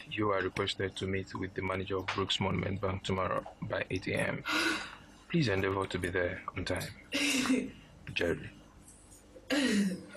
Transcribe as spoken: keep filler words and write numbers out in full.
You are requested to meet with the manager of Brooks Monument Bank tomorrow by eight a m. Please endeavor to be there on time. Jerry.